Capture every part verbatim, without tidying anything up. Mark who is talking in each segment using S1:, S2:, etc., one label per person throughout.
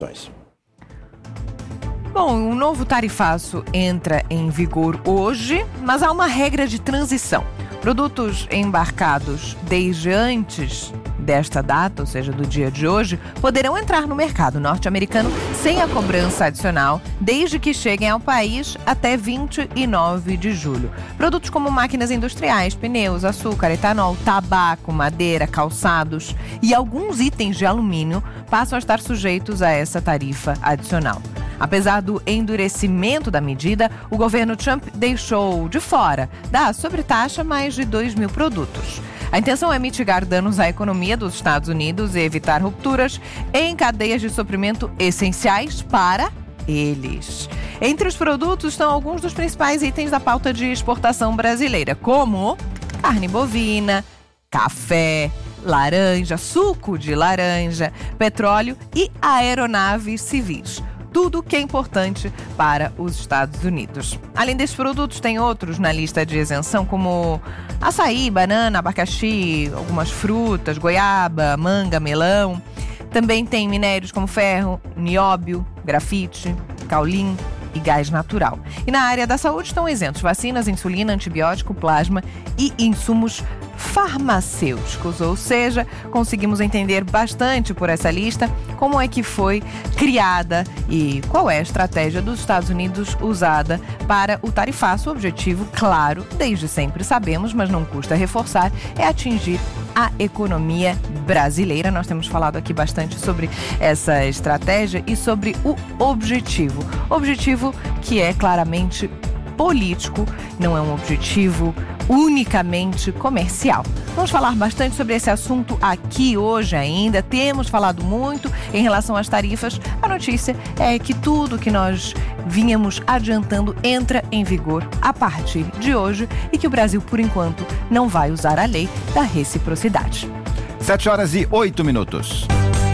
S1: Bom, um novo tarifaço entra em vigor hoje, mas há uma regra de transição. Produtos embarcados desde antes desta data, ou seja, do dia de hoje, poderão entrar no mercado norte-americano sem a cobrança adicional, desde que cheguem ao país até vinte e nove de julho. Produtos como máquinas industriais, pneus, açúcar, etanol, tabaco, madeira, calçados e alguns itens de alumínio passam a estar sujeitos a essa tarifa adicional. Apesar do endurecimento da medida, o governo Trump deixou de fora da sobretaxa mais de dois mil produtos. A intenção é mitigar danos à economia dos Estados Unidos e evitar rupturas em cadeias de suprimento essenciais para eles. Entre os produtos estão alguns dos principais itens da pauta de exportação brasileira, como carne bovina, café, laranja, suco de laranja, petróleo e aeronaves civis. Tudo que é importante para os Estados Unidos. Além desses produtos, tem outros na lista de isenção, como açaí, banana, abacaxi, algumas frutas, goiaba, manga, melão. Também tem minérios como ferro, nióbio, grafite, caulim e gás natural. E na área da saúde estão isentos vacinas, insulina, antibiótico, plasma e insumos farmacêuticos, ou seja, conseguimos entender bastante por essa lista como é que foi criada e qual é a estratégia dos Estados Unidos usada para o tarifaço. O objetivo, claro, desde sempre sabemos, mas não custa reforçar, é atingir a economia brasileira. Nós temos falado aqui bastante sobre essa estratégia e sobre o objetivo. Objetivo que é claramente político, não é um objetivo unicamente comercial. Vamos falar bastante sobre esse assunto aqui hoje ainda. Temos falado muito em relação às tarifas. A notícia é que tudo que nós vínhamos adiantando entra em vigor a partir de hoje e que o Brasil, por enquanto, não vai usar a lei da reciprocidade.
S2: Sete horas e oito minutos.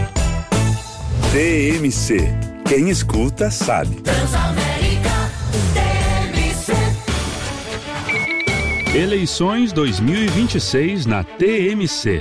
S3: T M C. Quem escuta sabe.
S4: Eleições dois mil e vinte e seis na T M C.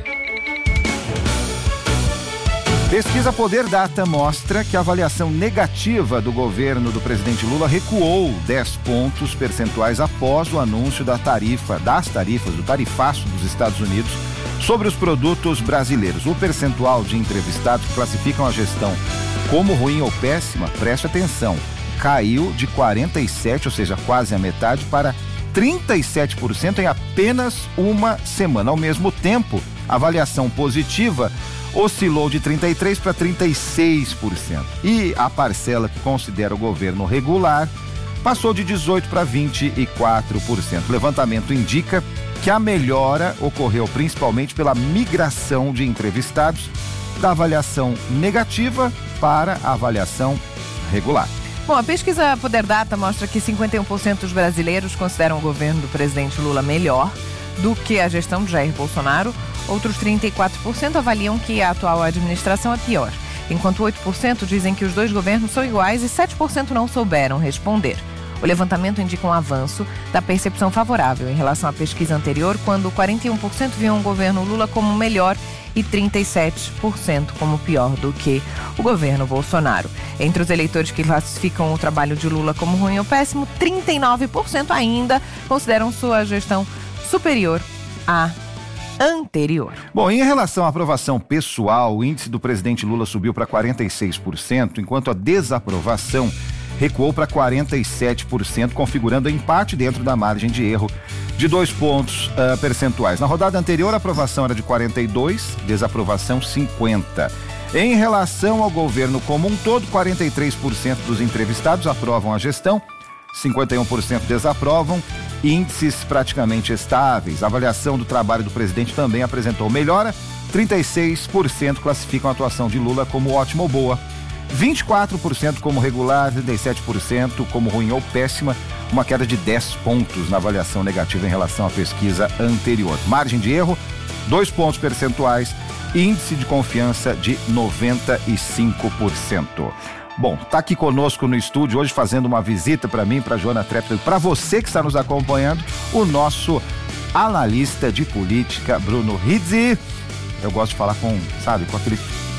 S2: Pesquisa Poder Data mostra que a avaliação negativa do governo do presidente Lula recuou dez pontos percentuais após o anúncio da tarifa, das tarifas, do tarifaço dos Estados Unidos sobre os produtos brasileiros. O percentual de entrevistados que classificam a gestão como ruim ou péssima, preste atenção, caiu de quarenta e sete, ou seja, quase a metade, para trinta e sete por cento em apenas uma semana. Ao mesmo tempo, a avaliação positiva oscilou de trinta e três por cento para trinta e seis por cento. E a parcela que considera o governo regular passou de dezoito por cento para vinte e quatro por cento. O levantamento indica que a melhora ocorreu principalmente pela migração de entrevistados da avaliação negativa para a avaliação regular.
S1: Bom, a pesquisa Poder Data mostra que cinquenta e um por cento dos brasileiros consideram o governo do presidente Lula melhor do que a gestão de Jair Bolsonaro. Outros trinta e quatro por cento avaliam que a atual administração é pior, enquanto oito por cento dizem que os dois governos são iguais e sete por cento não souberam responder. O levantamento indica um avanço da percepção favorável em relação à pesquisa anterior, quando quarenta e um por cento viam o governo Lula como melhor e trinta e sete por cento como pior do que o governo Bolsonaro. Entre os eleitores que classificam o trabalho de Lula como ruim ou péssimo, trinta e nove por cento ainda consideram sua gestão superior à anterior.
S2: Bom, em relação à aprovação pessoal, o índice do presidente Lula subiu para quarenta e seis por cento, enquanto a desaprovação recuou para quarenta e sete por cento, configurando empate dentro da margem de erro de dois pontos uh, percentuais. Na rodada anterior, a aprovação era de quarenta e dois por cento, desaprovação cinquenta por cento. Em relação ao governo como um todo, quarenta e três por cento dos entrevistados aprovam a gestão, cinquenta e um por cento desaprovam, índices praticamente estáveis. A avaliação do trabalho do presidente também apresentou melhora, trinta e seis por cento classificam a atuação de Lula como ótima ou boa, vinte e quatro por cento como regular, trinta e sete por cento como ruim ou péssima, uma queda de dez pontos na avaliação negativa em relação à pesquisa anterior. Margem de erro, dois pontos percentuais, índice de confiança de noventa e cinco por cento. Bom, tá aqui conosco no estúdio hoje fazendo uma visita para mim, para Joana Trepper, para você que está nos acompanhando, o nosso analista de política, Bruno Rizzi. Eu gosto de falar com, sabe, com aquele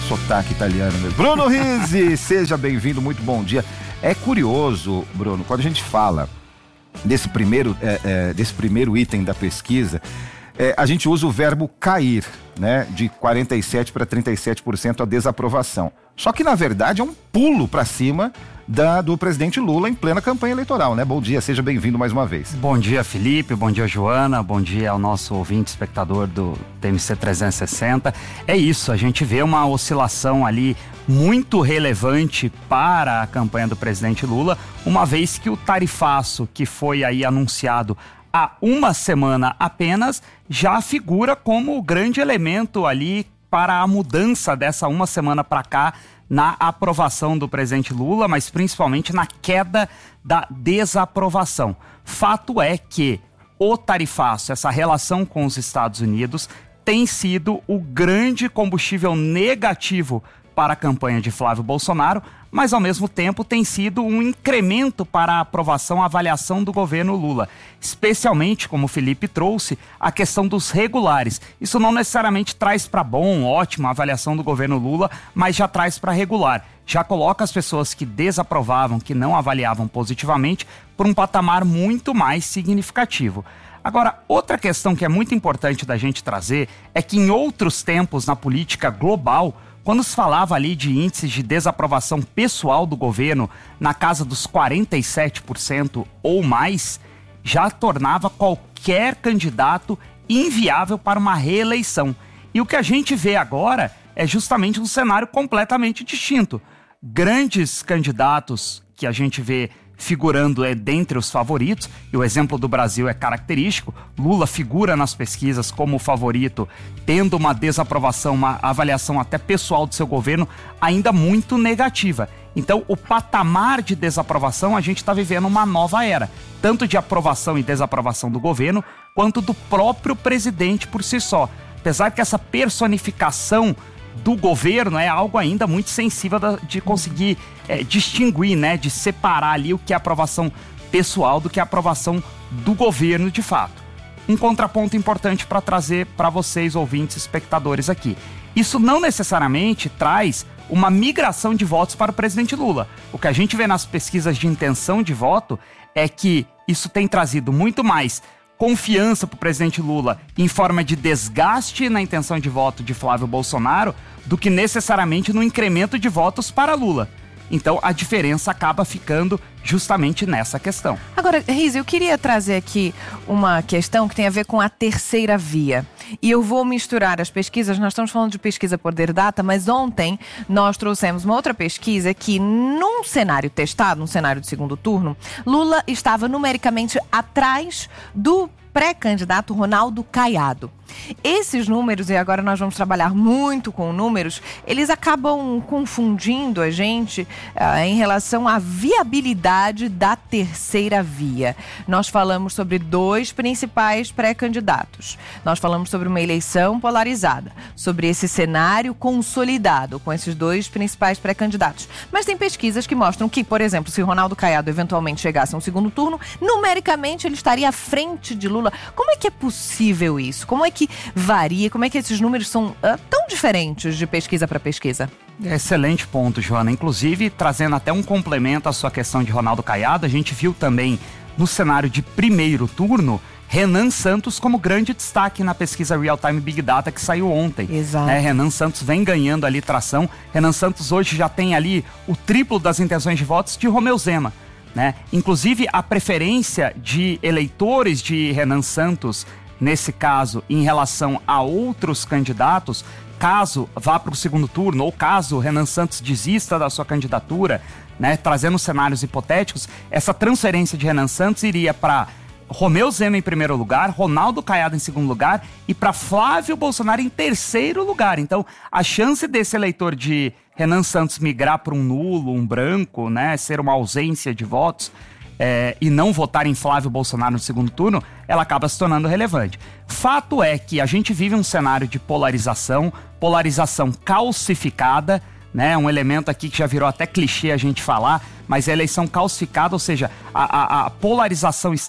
S2: sotaque italiano mesmo. Bruno Rizzi, seja bem-vindo, muito bom dia. É curioso, Bruno, quando a gente fala desse primeiro, é, é, desse primeiro item da pesquisa, é, a gente usa o verbo cair, né? De quarenta e sete por cento para trinta e sete por cento a desaprovação. Só que, na verdade, é um pulo para cima da, do presidente Lula em plena campanha eleitoral, né? Bom dia, seja bem-vindo mais uma vez.
S5: Bom dia, Felipe, bom dia, Joana, bom dia ao nosso ouvinte, espectador do T M C trezentos e sessenta. É isso, a gente vê uma oscilação ali muito relevante para a campanha do presidente Lula, uma vez que o tarifaço que foi aí anunciado há uma semana apenas já figura como o grande elemento ali para a mudança dessa uma semana para cá na aprovação do presidente Lula, mas principalmente na queda da desaprovação. Fato é que o tarifaço, essa relação com os Estados Unidos, tem sido o grande combustível negativo para a campanha de Flávio Bolsonaro, mas ao mesmo tempo tem sido um incremento para a aprovação, a avaliação do governo Lula. Especialmente, como o Felipe trouxe, a questão dos regulares. Isso não necessariamente traz para bom, ótimo a avaliação do governo Lula, mas já traz para regular. Já coloca as pessoas que desaprovavam, que não avaliavam positivamente, por um patamar muito mais significativo. Agora, outra questão que é muito importante da gente trazer é que em outros tempos na política global, quando se falava ali de índices de desaprovação pessoal do governo na casa dos quarenta e sete por cento ou mais, já tornava qualquer candidato inviável para uma reeleição. E o que a gente vê agora é justamente um cenário completamente distinto. Grandes candidatos que a gente vê figurando é dentre os favoritos, e o exemplo do Brasil é característico. Lula figura nas pesquisas como o favorito, tendo uma desaprovação, uma avaliação até pessoal do seu governo ainda muito negativa. Então, o patamar de desaprovação, a gente está vivendo uma nova era, tanto de aprovação e desaprovação do governo, quanto do próprio presidente por si só. Apesar que essa personificação do governo é algo ainda muito sensível de conseguir é, distinguir, né, de separar ali o que é aprovação pessoal do que é aprovação do governo de fato. Um contraponto importante para trazer para vocês, ouvintes, espectadores aqui. Isso não necessariamente traz uma migração de votos para o presidente Lula. O que a gente vê nas pesquisas de intenção de voto é que isso tem trazido muito mais confiança para o presidente Lula em forma de desgaste na intenção de voto de Flávio Bolsonaro do que necessariamente no incremento de votos para Lula. Então a diferença acaba ficando justamente nessa questão.
S1: Agora, Rizzi, eu queria trazer aqui uma questão que tem a ver com a terceira via. E eu vou misturar as pesquisas, nós estamos falando de pesquisa Poder Data, mas ontem nós trouxemos uma outra pesquisa que, num cenário testado, num cenário de segundo turno, Lula estava numericamente atrás do pré-candidato Ronaldo Caiado. Esses números, e agora nós vamos trabalhar muito com números, eles acabam confundindo a gente uh, em relação à viabilidade da terceira via. Nós falamos sobre dois principais pré-candidatos. Nós falamos sobre uma eleição polarizada, sobre esse cenário consolidado com esses dois principais pré-candidatos. Mas tem pesquisas que mostram que, por exemplo, se Ronaldo Caiado eventualmente chegasse a um segundo turno, numericamente ele estaria à frente de Lula. Como é que é possível isso? Como é que varia? Como é que esses números são uh, tão diferentes de pesquisa para pesquisa?
S5: Excelente ponto, Joana. Inclusive, trazendo até um complemento à sua questão de Ronaldo Caiado, a gente viu também no cenário de primeiro turno Renan Santos como grande destaque na pesquisa Real Time Big Data que saiu ontem.
S1: Exato.
S5: Né? Renan Santos vem ganhando ali tração. Renan Santos hoje já tem ali o triplo das intenções de votos de Romeu Zema. Né? Inclusive, a preferência de eleitores de Renan Santos, nesse caso, em relação a outros candidatos, caso vá para o segundo turno ou caso Renan Santos desista da sua candidatura, né, trazendo cenários hipotéticos, essa transferência de Renan Santos iria para Romeu Zema em primeiro lugar, Ronaldo Caiado em segundo lugar e para Flávio Bolsonaro em terceiro lugar. Então, a chance desse eleitor de Renan Santos migrar para um nulo, um branco, né, ser uma ausência de votos é, e não votar em Flávio Bolsonaro no segundo turno, ela acaba se tornando relevante. Fato é que a gente vive um cenário de polarização, polarização calcificada, né, um elemento aqui que já virou até clichê a gente falar, mas é a eleição calcificada, ou seja, a, a, a polarização está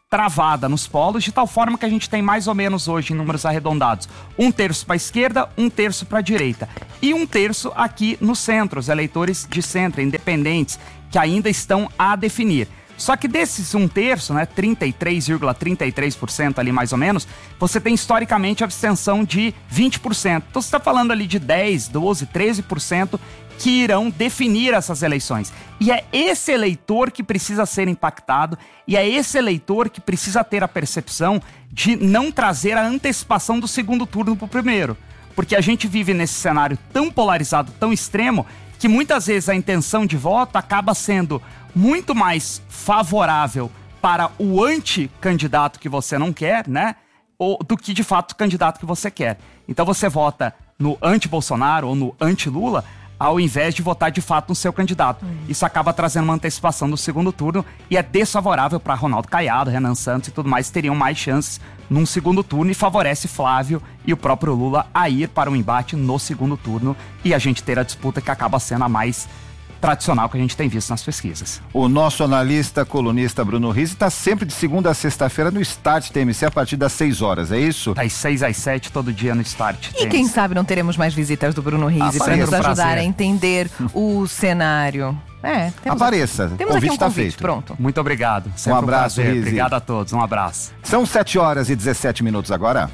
S5: travada nos polos, de tal forma que a gente tem mais ou menos hoje, em números arredondados, um terço para a esquerda, um terço para a direita. E um terço aqui no centro, os eleitores de centro, independentes, que ainda estão a definir. Só que desses um terço, né, trinta e três vírgula trinta e três por cento ali mais ou menos, você tem historicamente a abstenção de vinte por cento. Então você está falando ali de dez, doze, treze por cento que irão definir essas eleições. E é esse eleitor que precisa ser impactado, e é esse eleitor que precisa ter a percepção de não trazer a antecipação do segundo turno para o primeiro. Porque a gente vive nesse cenário tão polarizado, tão extremo, que muitas vezes a intenção de voto acaba sendo muito mais favorável para o anticandidato que você não quer, né? Ou do que de fato o candidato que você quer. Então você vota no anti-Bolsonaro ou no anti-Lula, ao invés de votar de fato no seu candidato. Uhum. Isso acaba trazendo uma antecipação do segundo turno e é desfavorável para Ronaldo Caiado, Renan Santos e tudo mais, teriam mais chances num segundo turno, e favorece Flávio e o próprio Lula a ir para um embate no segundo turno e a gente ter a disputa que acaba sendo a mais tradicional que a gente tem visto nas pesquisas.
S2: O nosso analista, colunista Bruno Rizzi está sempre de segunda a sexta-feira no Start T M C a partir das seis horas, é isso?
S5: Das seis às sete, todo dia no Start T M C.
S1: E quem sabe não teremos mais visitas do Bruno Rizzi para nos ajudar prazer. a entender o cenário. É, temos
S2: Apareça,
S1: aqui, temos
S2: convite
S1: aqui um
S2: está
S1: convite,
S2: feito.
S1: Pronto.
S5: Muito obrigado. Sempre
S2: um abraço,
S5: um prazer.
S2: Rizzi.
S5: Obrigado a todos, um abraço.
S2: São sete horas e dezessete minutos agora.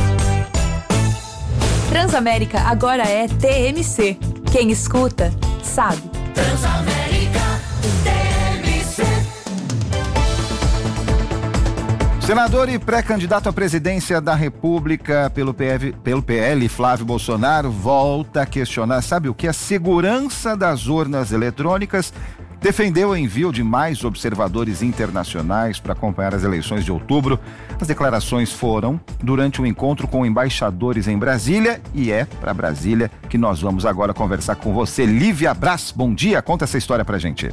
S6: Transamérica agora é T M C. Quem escuta, sabe.
S7: Transamérica T M C.
S2: Senador e pré-candidato à presidência da República pelo, P F, pelo P L, Flávio Bolsonaro, volta a questionar, sabe o que? A segurança das urnas eletrônicas. Defendeu o envio de mais observadores internacionais para acompanhar as eleições de outubro. As declarações foram durante um encontro com embaixadores em Brasília, e é para Brasília que nós vamos agora conversar com você. Lívia Brás, bom dia, conta essa história pra gente.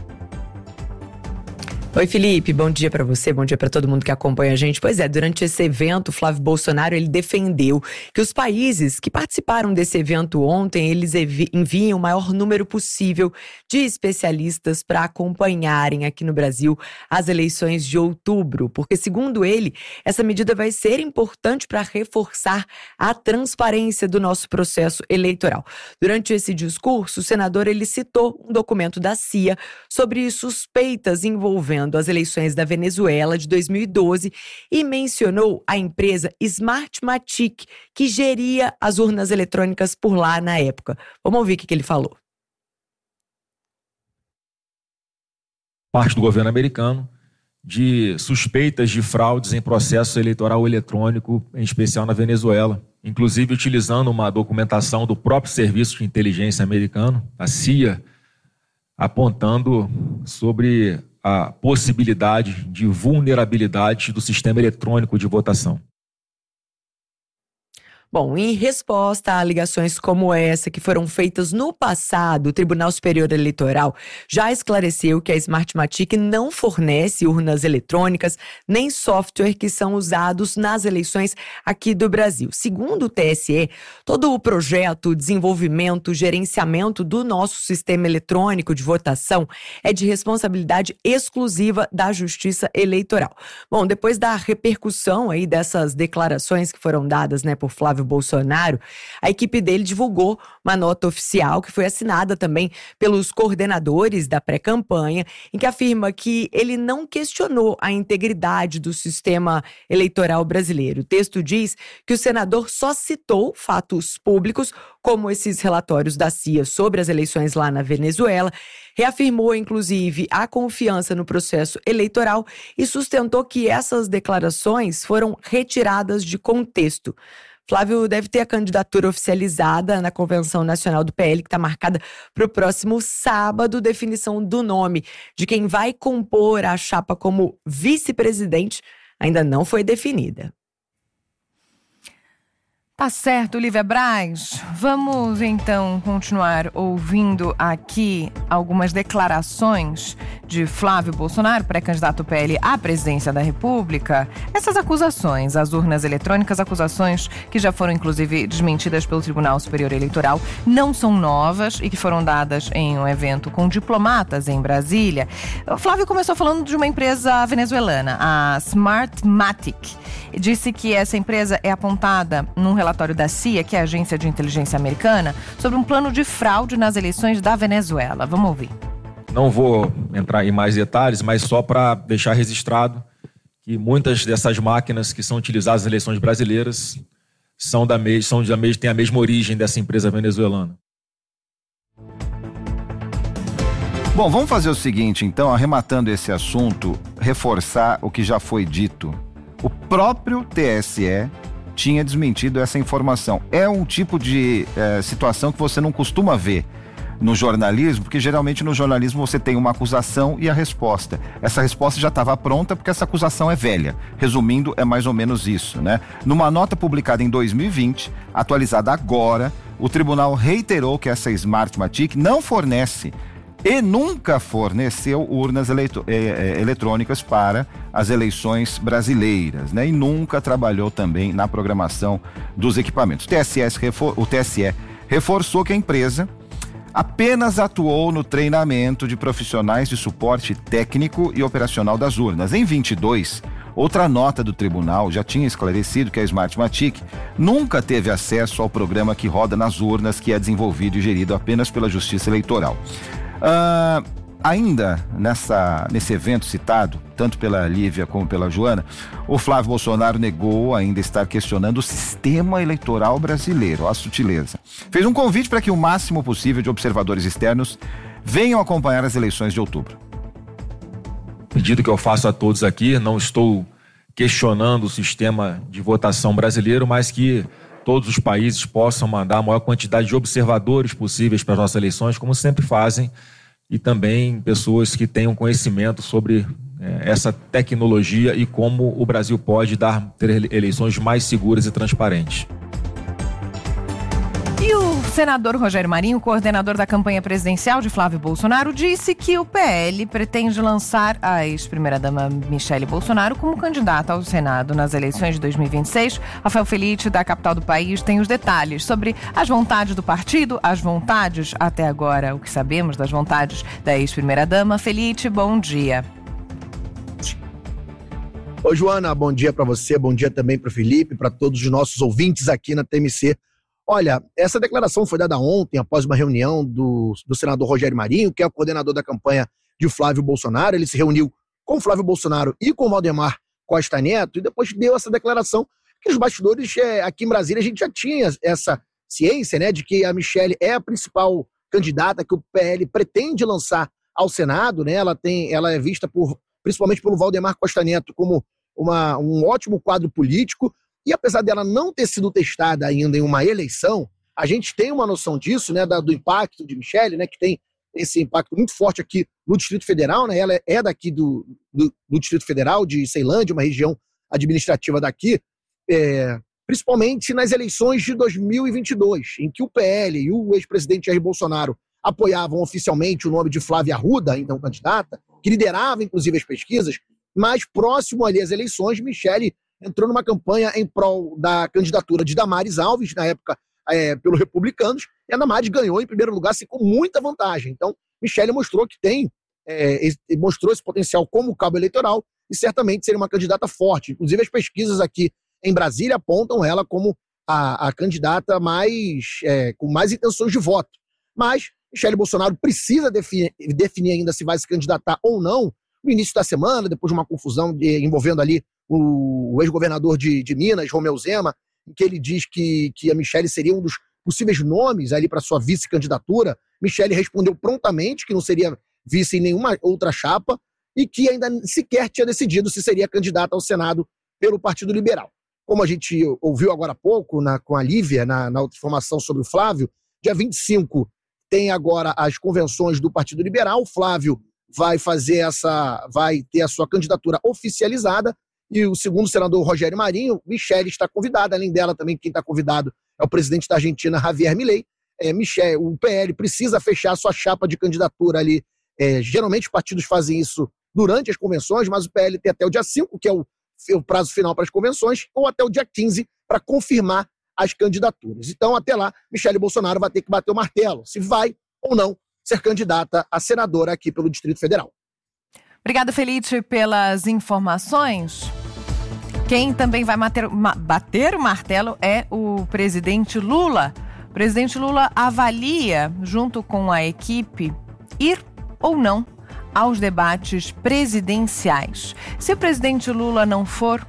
S8: Oi, Felipe, bom dia para você, bom dia para todo mundo que acompanha a gente. Pois é, durante esse evento, Flávio Bolsonaro, ele defendeu que os países que participaram desse evento ontem, eles enviem o maior número possível de especialistas para acompanharem aqui no Brasil as eleições de outubro, porque, segundo ele, essa medida vai ser importante para reforçar a transparência do nosso processo eleitoral. Durante esse discurso, o senador, ele citou um documento da C I A sobre suspeitas envolvendo as eleições da Venezuela de dois mil e doze e mencionou a empresa Smartmatic, que geria as urnas eletrônicas por lá na época. Vamos ouvir o que ele falou.
S9: Parte do governo americano de suspeitas de fraudes em processo eleitoral eletrônico, em especial na Venezuela, inclusive utilizando uma documentação do próprio Serviço de Inteligência americano, a C I A, apontando sobre a possibilidade de vulnerabilidade do sistema eletrônico de votação.
S8: Bom, em resposta a alegações como essa que foram feitas no passado, o Tribunal Superior Eleitoral já esclareceu que a Smartmatic não fornece urnas eletrônicas nem software que são usados nas eleições aqui do Brasil. Segundo o T S E, todo o projeto, desenvolvimento, gerenciamento do nosso sistema eletrônico de votação é de responsabilidade exclusiva da Justiça Eleitoral. Bom, depois da repercussão aí dessas declarações que foram dadas, né, por Flávio Bolsonaro, a equipe dele divulgou uma nota oficial que foi assinada também pelos coordenadores da pré-campanha, em que afirma que ele não questionou a integridade do sistema eleitoral brasileiro. O texto diz que o senador só citou fatos públicos, como esses relatórios da C I A sobre as eleições lá na Venezuela, reafirmou, inclusive, a confiança no processo eleitoral e sustentou que essas declarações foram retiradas de contexto. Flávio deve ter a candidatura oficializada na Convenção Nacional do P L, que está marcada para o próximo sábado. Definição do nome de quem vai compor a chapa como vice-presidente ainda não foi definida.
S1: Tá certo, Lívia Brás. Vamos então continuar ouvindo aqui algumas declarações de Flávio Bolsonaro, pré-candidato P L à presidência da República, essas acusações às urnas eletrônicas, acusações que já foram inclusive desmentidas pelo Tribunal Superior Eleitoral, não são novas e que foram dadas em um evento com diplomatas em Brasília. O Flávio começou falando de uma empresa venezuelana, a Smartmatic. Disse que essa empresa é apontada num relatório da C I A, que é a Agência de Inteligência Americana, sobre um plano de fraude nas eleições da Venezuela. Vamos ouvir.
S9: Não vou entrar em mais detalhes, mas só para deixar registrado que muitas dessas máquinas que são utilizadas nas eleições brasileiras são da mes- são da mes- têm a mesma origem dessa empresa venezuelana.
S2: Bom, vamos fazer o seguinte, então, arrematando esse assunto, reforçar o que já foi dito. O próprio T S E tinha desmentido essa informação. É um tipo de é, situação que você não costuma ver no jornalismo, porque geralmente no jornalismo você tem uma acusação e a resposta. Essa resposta já estava pronta porque essa acusação é velha. Resumindo, é mais ou menos isso, né? Numa nota publicada em dois mil e vinte, atualizada agora, o tribunal reiterou que essa Smartmatic não fornece e nunca forneceu urnas eleito- eh, eh, eletrônicas para as eleições brasileiras, né? E nunca trabalhou também na programação dos equipamentos. O T S E, refor- o T S E reforçou que a empresa apenas atuou no treinamento de profissionais de suporte técnico e operacional das urnas. Em vinte e dois, outra nota do tribunal já tinha esclarecido que a Smartmatic nunca teve acesso ao programa que roda nas urnas, que é desenvolvido e gerido apenas pela Justiça Eleitoral. Uh, ainda nessa, nesse evento citado, tanto pela Lívia como pela Joana, o Flávio Bolsonaro negou ainda estar questionando o sistema eleitoral brasileiro, a sutileza. Fez um convite para que o máximo possível de observadores externos venham acompanhar as eleições de outubro.
S9: Pedido que eu faço a todos aqui, não estou questionando o sistema de votação brasileiro, mas que todos os países possam mandar a maior quantidade de observadores possíveis para as nossas eleições, como sempre fazem, e também pessoas que tenham conhecimento sobre é, essa tecnologia e como o Brasil pode dar, ter eleições mais seguras e transparentes.
S1: E o senador Rogério Marinho, coordenador da campanha presidencial de Flávio Bolsonaro, disse que o P L pretende lançar a ex-primeira-dama Michele Bolsonaro como candidata ao Senado nas eleições de dois mil e vinte e seis. Rafael Felite, da capital do país, tem os detalhes sobre as vontades do partido, as vontades, até agora, o que sabemos das vontades da ex-primeira-dama. Felite, bom dia.
S10: Oi, Joana, bom dia para você, bom dia também para o Felipe, para todos os nossos ouvintes aqui na T M C. Olha, essa declaração foi dada ontem, após uma reunião do, do senador Rogério Marinho, que é o coordenador da campanha de Flávio Bolsonaro. Ele se reuniu com Flávio Bolsonaro e com Valdemar Costa Neto e depois deu essa declaração que os bastidores, é, aqui em Brasília, a gente já tinha essa ciência, né, de que a Michele é a principal candidata que o P L pretende lançar ao Senado, né? Ela, tem, ela é vista por, principalmente pelo Valdemar Costa Neto como uma, um ótimo quadro político. E apesar dela não ter sido testada ainda em uma eleição, a gente tem uma noção disso, né, da, do impacto de Michele, né, que tem esse impacto muito forte aqui no Distrito Federal, né, ela é daqui do, do, do Distrito Federal, de Ceilândia, uma região administrativa daqui, é, principalmente nas eleições de dois mil e vinte e dois, em que o P L e o ex-presidente Jair Bolsonaro apoiavam oficialmente o nome de Flávia Arruda, então candidata, que liderava inclusive as pesquisas, mas próximo ali às eleições, Michele entrou numa campanha em prol da candidatura de Damares Alves, na época é, pelos republicanos, e a Damares ganhou em primeiro lugar assim, com muita vantagem. Então, Michele mostrou que tem, é, mostrou esse potencial como cabo eleitoral e certamente seria uma candidata forte. Inclusive, as pesquisas aqui em Brasília apontam ela como a, a candidata mais, é, com mais intenções de voto. Mas Michele Bolsonaro precisa definir, definir ainda se vai se candidatar ou não no início da semana, depois de uma confusão de, envolvendo ali o, o ex-governador de, de Minas, Romeu Zema, em que ele diz que, que a Michele seria um dos possíveis nomes ali para sua vice-candidatura. Michele respondeu prontamente que não seria vice em nenhuma outra chapa e que ainda sequer tinha decidido se seria candidata ao Senado pelo Partido Liberal. Como a gente ouviu agora há pouco na, com a Lívia, na, na outra informação sobre o Flávio, dia vinte e cinco tem agora as convenções do Partido Liberal. O Flávio vai fazer essa, vai ter a sua candidatura oficializada, e o segundo senador Rogério Marinho, Michele está convidada. Além dela também quem está convidado é o presidente da Argentina, Javier Milei. É, Michele, o P L precisa fechar sua chapa de candidatura ali É, geralmente os partidos fazem isso durante as convenções, mas o P L tem até o dia cinco, que é o, o prazo final para as convenções, ou até o dia quinze para confirmar as candidaturas. Então, até lá, Michele Bolsonaro vai ter que bater o martelo, se vai ou não ser candidata a senadora aqui pelo Distrito Federal.
S1: Obrigada, Felipe, pelas informações. Quem também vai bater, bater o martelo é o presidente Lula. O presidente Lula avalia, junto com a equipe, ir ou não aos debates presidenciais. Se o presidente Lula não for,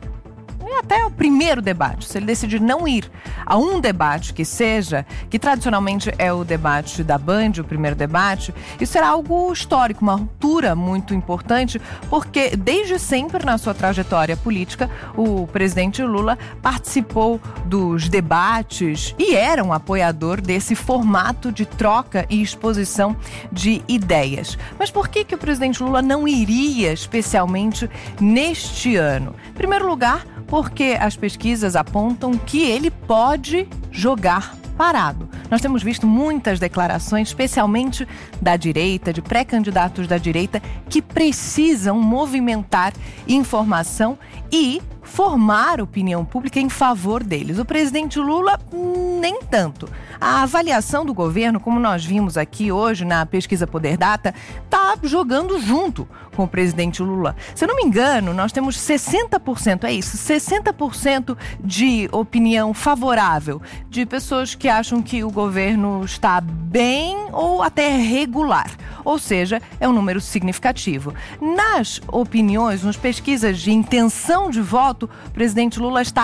S1: até o primeiro debate, se ele decidir não ir a um debate que seja, que tradicionalmente é o debate da Band, o primeiro debate, isso será algo histórico, uma ruptura muito importante, porque desde sempre na sua trajetória política, o presidente Lula participou dos debates e era um apoiador desse formato de troca e exposição de ideias. Mas por que que o presidente Lula não iria especialmente neste ano? Em primeiro lugar, porque as pesquisas apontam que ele pode jogar parado. Nós temos visto muitas declarações, especialmente da direita, de pré-candidatos da direita, que precisam movimentar informação e formar opinião pública em favor deles. O presidente Lula, nem tanto. A avaliação do governo, como nós vimos aqui hoje na pesquisa Poder Data, está jogando junto com o presidente Lula. Se eu não me engano, nós temos sessenta por cento, é isso, sessenta por cento de opinião favorável, de pessoas que acham que o governo está bem ou até regular. Ou seja, é um número significativo. Nas opiniões, nas pesquisas de intenção de voto, o presidente Lula está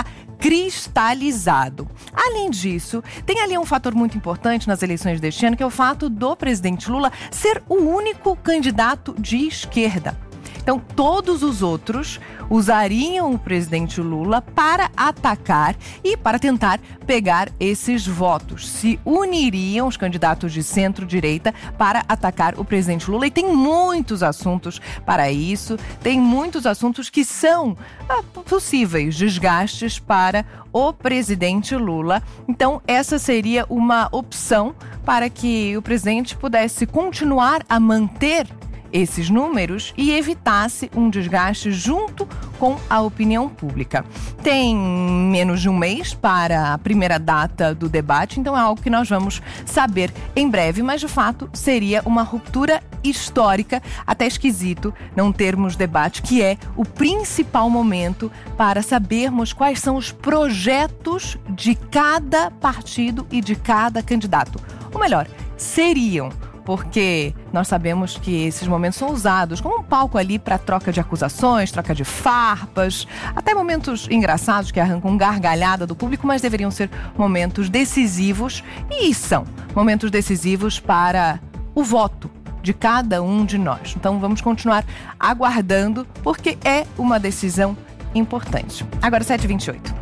S1: cristalizado. Além disso, tem ali um fator muito importante nas eleições deste ano, que é o fato do presidente Lula ser o único candidato de esquerda. Então, todos os outros usariam o presidente Lula para atacar e para tentar pegar esses votos. Se uniriam os candidatos de centro-direita para atacar o presidente Lula. E tem muitos assuntos para isso, tem muitos assuntos que são ah, possíveis desgastes para o presidente Lula. Então, essa seria uma opção para que o presidente pudesse continuar a manter esses números e evitasse um desgaste junto com a opinião pública. Tem menos de um mês para a primeira data do debate, então é algo que nós vamos saber em breve, mas de fato seria uma ruptura histórica, até esquisito não termos debate, que é o principal momento para sabermos quais são os projetos de cada partido e de cada candidato. Ou melhor, seriam, porque nós sabemos que esses momentos são usados como um palco ali para troca de acusações, troca de farpas, até momentos engraçados que arrancam gargalhada do público, mas deveriam ser momentos decisivos, e são momentos decisivos para o voto de cada um de nós. Então vamos continuar aguardando, porque é uma decisão importante. Agora sete e vinte e oito.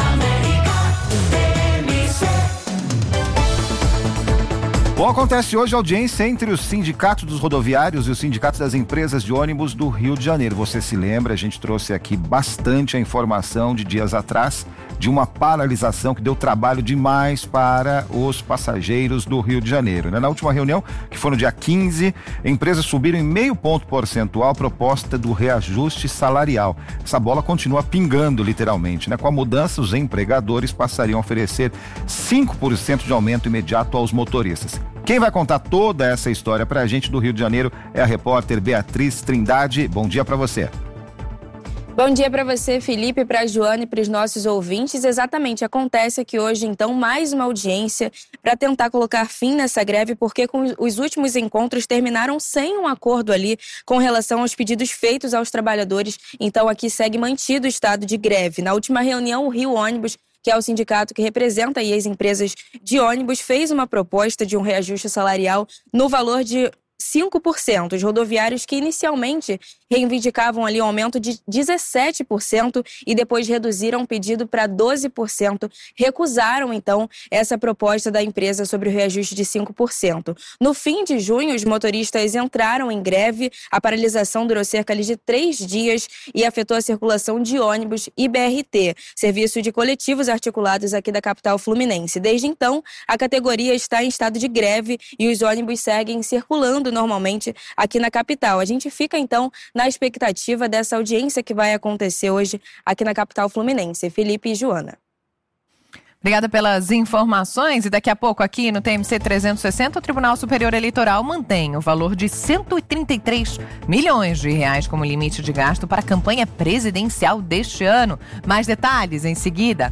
S2: Bom, acontece hoje a audiência entre o Sindicato dos Rodoviários e o Sindicato das Empresas de Ônibus do Rio de Janeiro. Você se lembra, a gente trouxe aqui bastante a informação de dias atrás de uma paralisação que deu trabalho demais para os passageiros do Rio de Janeiro, né? Na última reunião, que foi no dia quinze, empresas subiram em meio ponto percentual a proposta do reajuste salarial. Essa bola continua pingando, literalmente, né? Com a mudança, os empregadores passariam a oferecer cinco por cento de aumento imediato aos motoristas. Quem vai contar toda essa história pra gente do Rio de Janeiro é a repórter Beatriz Trindade. Bom dia pra você.
S11: Bom dia para você, Felipe, para a Joana e para os nossos ouvintes. Exatamente, acontece aqui hoje, então, mais uma audiência para tentar colocar fim nessa greve, porque com os últimos encontros terminaram sem um acordo ali com relação aos pedidos feitos aos trabalhadores. Então, aqui segue mantido o estado de greve. Na última reunião, o Rio Ônibus, que é o sindicato que representa aí as empresas de ônibus, fez uma proposta de um reajuste salarial no valor de cinco por cento. Os rodoviários, que inicialmente reivindicavam ali um aumento de dezessete por cento e depois reduziram o pedido para doze por cento, recusaram então essa proposta da empresa sobre o reajuste de cinco por cento. No fim de junho, os motoristas entraram em greve. A paralisação durou cerca de três dias e afetou a circulação de ônibus e B R T, serviço de coletivos articulados aqui da capital fluminense. Desde então, a categoria está em estado de greve e os ônibus seguem circulando normalmente aqui na capital. A gente fica, então, na expectativa dessa audiência que vai acontecer hoje aqui na capital fluminense. Felipe e Joana.
S1: Obrigada pelas informações. E daqui a pouco aqui no T M C trezentos e sessenta, o Tribunal Superior Eleitoral mantém o valor de cento e trinta e três milhões de reais como limite de gasto para a campanha presidencial deste ano. Mais detalhes em seguida.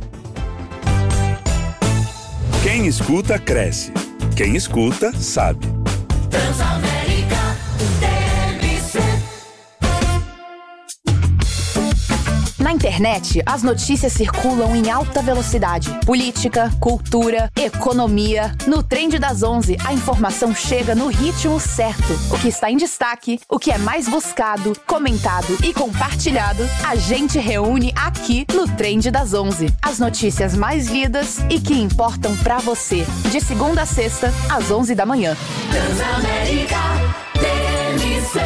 S3: Quem escuta, cresce. Quem escuta, sabe.
S7: Transamérica T M C.
S12: Na internet, as notícias circulam em alta velocidade. Política, cultura, economia. No Trend das onze, a informação chega no ritmo certo. O que está em destaque, o que é mais buscado, comentado e compartilhado, a gente reúne aqui no Trend das onze. As notícias mais lidas e que importam pra você. De segunda a sexta, às onze da manhã.
S7: Transamérica T M C.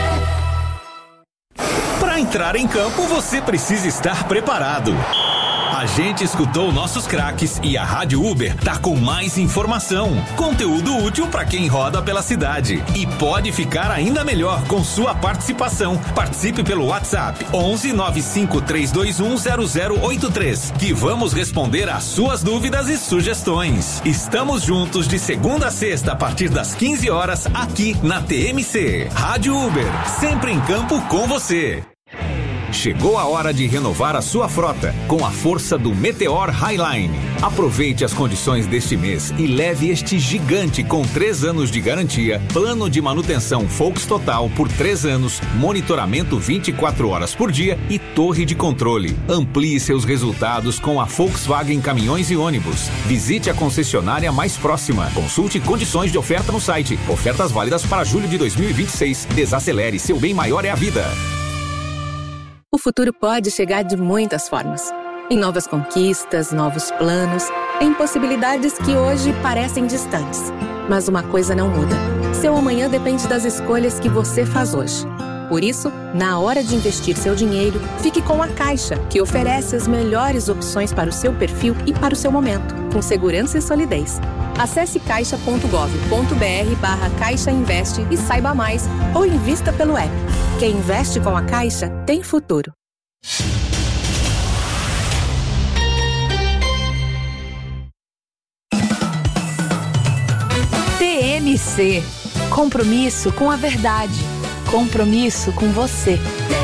S13: Para entrar em campo, você precisa estar preparado. A gente escutou nossos craques e a Rádio Uber tá com mais informação, conteúdo útil para quem roda pela cidade. E pode ficar ainda melhor com sua participação. Participe pelo WhatsApp onze nove cinco três dois um zero zero oito três, que vamos responder às suas dúvidas e sugestões. Estamos juntos de segunda a sexta a partir das quinze horas aqui na T M C. Rádio Uber, sempre em campo com você. Chegou a hora de renovar a sua frota com a força do Meteor Highline. Aproveite as condições deste mês e leve este gigante com três anos de garantia, plano de manutenção Volks Total por três anos, monitoramento vinte e quatro horas por dia e torre de controle. Amplie seus resultados com a Volkswagen Caminhões e Ônibus. Visite a concessionária mais próxima. Consulte condições de oferta no site. Ofertas válidas para julho de dois mil e vinte e seis. Desacelere, seu bem maior é a vida.
S14: O futuro pode chegar de muitas formas. Em novas conquistas, novos planos, em possibilidades que hoje parecem distantes. Mas uma coisa não muda. Seu amanhã depende das escolhas que você faz hoje. Por isso, na hora de investir seu dinheiro, fique com a Caixa, que oferece as melhores opções para o seu perfil e para o seu momento, com segurança e solidez. Acesse caixa ponto gov ponto br barra Caixa Investe e saiba mais, ou invista pelo app. Quem investe com a Caixa tem futuro.
S6: T M C. Compromisso com a verdade. Compromisso com você.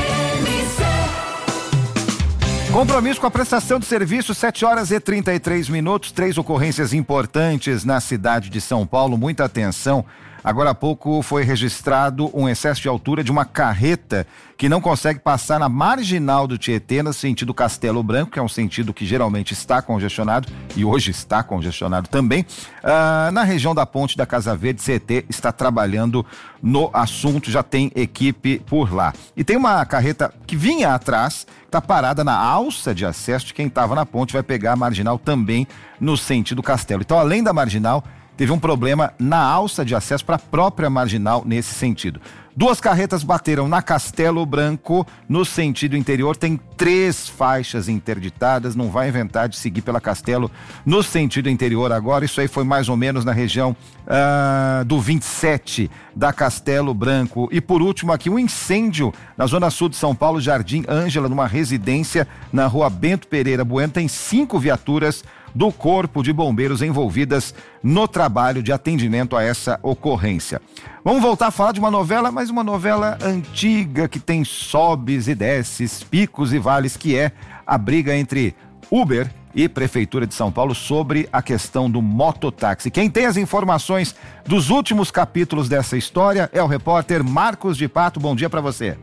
S2: Compromisso com a prestação de serviço, sete horas e trinta e três minutos, três ocorrências importantes na cidade de São Paulo, muita atenção. Agora há pouco foi registrado um excesso de altura de uma carreta que não consegue passar na marginal do Tietê, no sentido Castelo Branco, que é um sentido que geralmente está congestionado e hoje está congestionado também. Ah, na região da Ponte da Casa Verde, C E T está trabalhando no assunto, já tem equipe por lá. E tem uma carreta que vinha atrás, está parada na alça de acesso de quem estava na ponte, vai pegar a marginal também no sentido Castelo. Então, além da marginal, teve um problema na alça de acesso para a própria marginal nesse sentido. Duas carretas bateram na Castelo Branco, no sentido interior, tem três faixas interditadas, não vai inventar de seguir pela Castelo no sentido interior agora. Isso aí foi mais ou menos na região uh, do vinte e sete da Castelo Branco. E por último aqui, um incêndio na zona sul de São Paulo, Jardim Ângela, numa residência na rua Bento Pereira Bueno. Tem cinco viaturas do Corpo de Bombeiros envolvidas no trabalho de atendimento a essa ocorrência. Vamos voltar a falar de uma novela, mas uma novela antiga que tem sobes e desces, picos e vales, que é a briga entre Uber e Prefeitura de São Paulo sobre a questão do mototáxi. Quem tem as informações dos últimos capítulos dessa história é o repórter Marcos de Pato. Bom dia para você.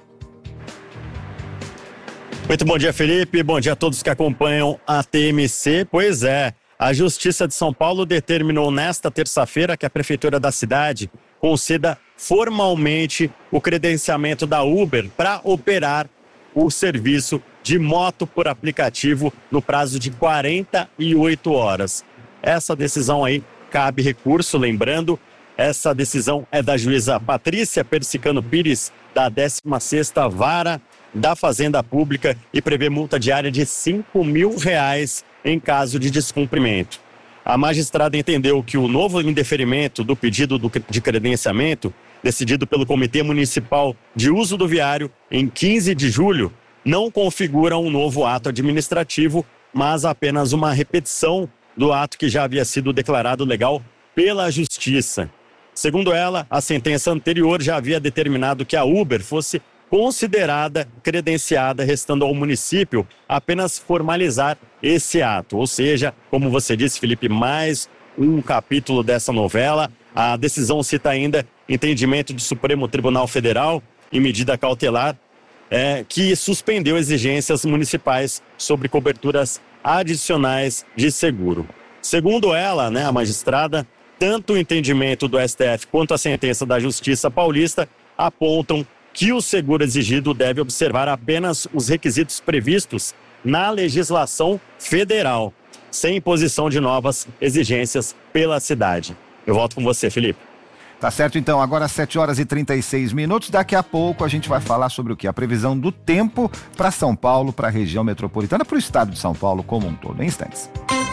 S15: Muito bom dia, Felipe. Bom dia a todos que acompanham a T M C. Pois é, a Justiça de São Paulo determinou nesta terça-feira que a Prefeitura da cidade conceda formalmente o credenciamento da Uber para operar o serviço de moto por aplicativo no prazo de quarenta e oito horas. Essa decisão aí cabe recurso, lembrando, essa decisão é da juíza Patrícia Persicano Pires, da décima sexta Vara da Fazenda Pública, e prevê multa diária de cinco mil reais em caso de descumprimento. A magistrada entendeu que o novo indeferimento do pedido do, de credenciamento decidido pelo Comitê Municipal de Uso do Viário em quinze de julho, não configura um novo ato administrativo, mas apenas uma repetição do ato que já havia sido declarado legal pela Justiça. Segundo ela, a sentença anterior já havia determinado que a Uber fosse considerada credenciada, restando ao município apenas formalizar esse ato. Ou seja, como você disse, Felipe, mais um capítulo dessa novela. A decisão cita ainda entendimento do Supremo Tribunal Federal em medida cautelar é, que suspendeu exigências municipais sobre coberturas adicionais de seguro. Segundo ela, né, a magistrada, tanto o entendimento do S T F quanto a sentença da Justiça Paulista apontam que o seguro exigido deve observar apenas os requisitos previstos na legislação federal, sem imposição de novas exigências pela cidade. Eu volto com você, Felipe.
S2: Tá certo, então. Agora às sete horas e trinta e seis minutos. Daqui a pouco a gente vai falar sobre o quê? A previsão do tempo para São Paulo, para a região metropolitana, para o estado de São Paulo como um todo. Em instantes.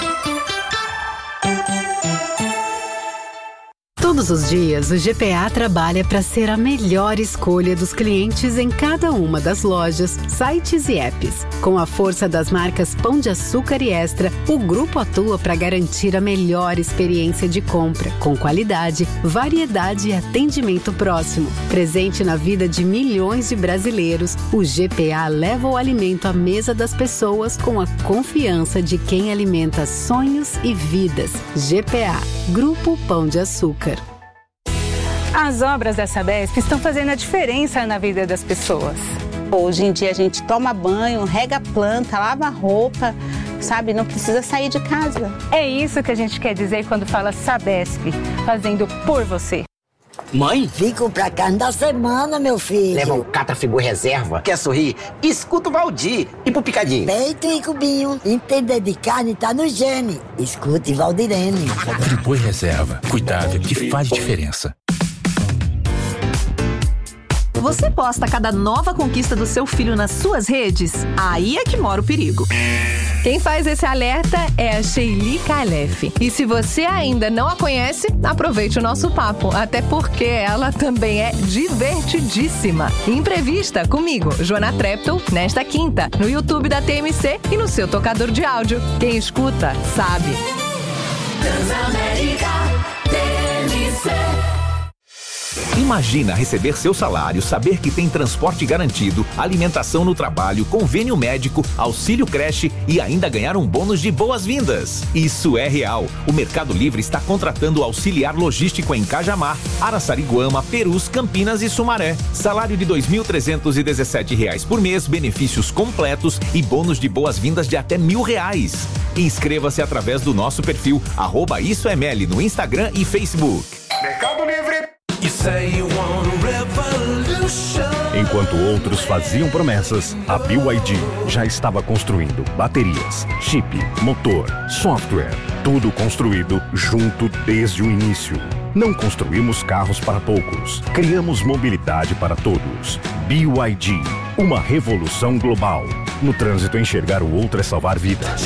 S16: Todos os dias, o G P A trabalha para ser a melhor escolha dos clientes em cada uma das lojas, sites e apps. Com a força das marcas Pão de Açúcar e Extra, o grupo atua para garantir a melhor experiência de compra, com qualidade, variedade e atendimento próximo. Presente na vida de milhões de brasileiros, o G P A leva o alimento à mesa das pessoas com a confiança de quem alimenta sonhos e vidas. G P A, Grupo Pão de Açúcar.
S17: As obras da Sabesp estão fazendo a diferença na vida das pessoas.
S18: Hoje em dia a gente toma banho, rega a planta, lava a roupa, sabe? Não precisa sair de casa.
S17: É isso que a gente quer dizer quando fala Sabesp, fazendo por você.
S19: Mãe? Vim comprar carne da semana, meu filho.
S20: Leva um Catrafigura reserva. Quer sorrir? Escuta o Valdir. E pro picadinho?
S19: Peito e cubinho. Entender de carne tá no gene. Escute Valdirene.
S21: Friboi reserva. Cuidado que faz diferença.
S22: Você posta cada nova conquista do seu filho nas suas redes? Aí é que mora o perigo.
S1: Quem faz esse alerta é a Sheili Calef. E se você ainda não a conhece, aproveite o nosso papo, até porque ela também é divertidíssima. Imprevista comigo, Joana Treptow, nesta quinta, no YouTube da T M C e no seu tocador de áudio. Quem escuta, sabe.
S7: Transamérica T M C.
S23: Imagina receber seu salário, saber que tem transporte garantido, alimentação no trabalho, convênio médico, auxílio creche e ainda ganhar um bônus de boas-vindas. Isso é real. O Mercado Livre está contratando auxiliar logístico em Cajamar, Araçariguama, Perus, Campinas e Sumaré. Salário de dois mil trezentos e dezessete reais por mês, benefícios completos e bônus de boas-vindas de até mil reais. Inscreva-se através do nosso perfil arroba Isso é Meli no Instagram e Facebook.
S24: Mercado Livre.
S25: Enquanto outros faziam promessas, a B Y D já estava construindo baterias, chip, motor, software, tudo construído junto desde o início. Não construímos carros para poucos, criamos mobilidade para todos. B Y D, uma revolução global. No trânsito, enxergar o outro é salvar vidas.